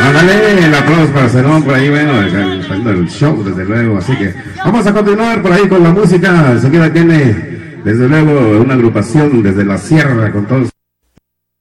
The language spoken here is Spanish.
Ándale, el aplauso para Zenón por ahí, bueno, el show, desde luego. Así que vamos a continuar por ahí con la música. Enseguida tiene, desde luego, una agrupación desde la sierra con todos.